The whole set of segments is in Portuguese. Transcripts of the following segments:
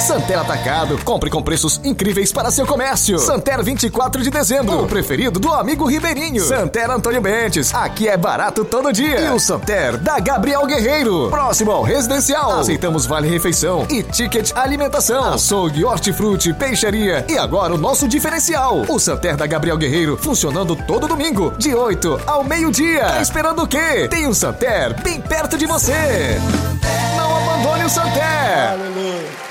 Santer Atacado, compre com preços incríveis para seu comércio. Santer 24 de dezembro, o preferido do amigo Ribeirinho. Santer Antônio Bentes, aqui é barato todo dia. E o Santer da Gabriel Guerreiro, próximo ao residencial. Aceitamos vale-refeição e ticket alimentação. Açougue, hortifruti, peixaria e agora o nosso diferencial. O Santer da Gabriel Guerreiro, funcionando todo domingo, de 8 ao meio-dia. Tá esperando o quê? Tem um Santer bem perto de você. Não abandone o Santer. Aleluia.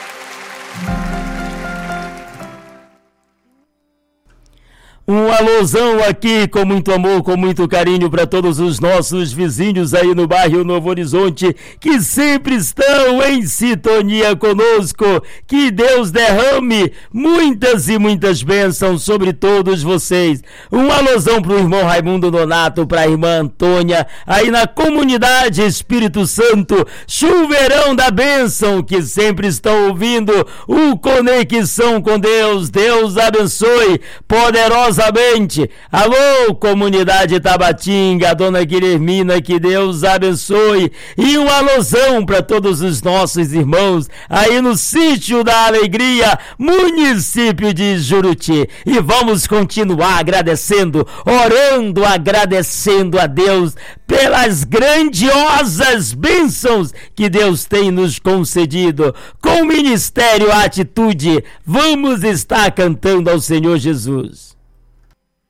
Um alôzão aqui com muito amor, com muito carinho para todos os nossos vizinhos aí no bairro Novo Horizonte que sempre estão em sintonia conosco. Que Deus derrame muitas e muitas bênçãos sobre todos vocês. Um alôzão pro irmão Raimundo Nonato, pra irmã Antônia, aí na comunidade Espírito Santo, chuveirão da bênção, que sempre estão ouvindo o Conexão com Deus. Deus abençoe poderosamente. Alô, comunidade Tabatinga, dona Guilhermina, que Deus abençoe. E um alôzão para todos os nossos irmãos aí no Sítio da Alegria, município de Juruti. E vamos continuar agradecendo, orando, agradecendo a Deus pelas grandiosas bênçãos que Deus tem nos concedido. Com o Ministério Atitude, vamos estar cantando ao Senhor Jesus.